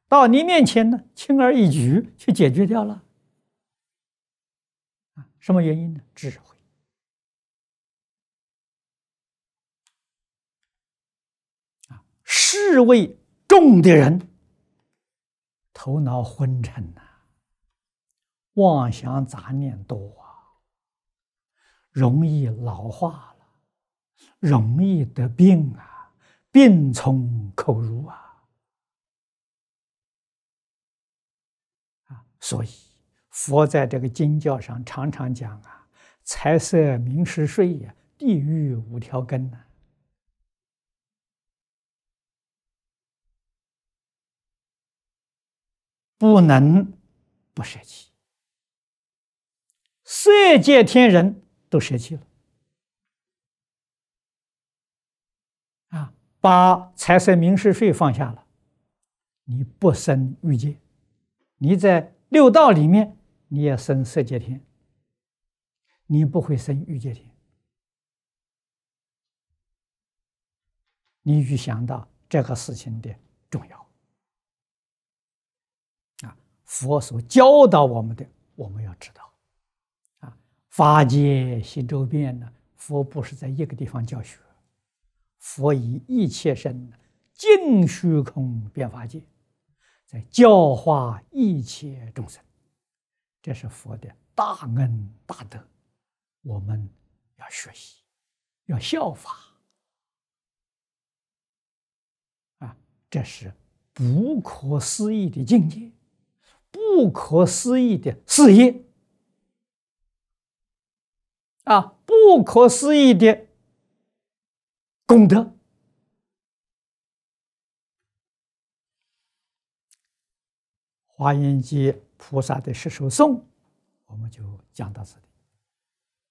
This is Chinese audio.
到你面前呢，轻而易举去解决掉了。什么原因呢？智慧。世为重的人，头脑昏沉呐，妄想杂念多啊，容易老化了，容易得病啊，病从口入啊。所以佛在这个经教上常常讲啊，财色名食睡呀，地狱五条根呐。不能不舍弃，色界天人都舍弃了把财色名食睡放下了，你不生欲界，你在六道里面你也生色界天，你不会生欲界天。你预想到这个事情的重要。佛所教导我们的，我们要知道。法界行周遍呢，佛不是在一个地方教学，佛以一切身尽虚空遍法界，在教化一切众生，这是佛的大恩大德，我们要学习，要效法。这是不可思议的境界。不可思议的事业不可思议的功德。华严经菩萨的十首颂，我们就讲到这里。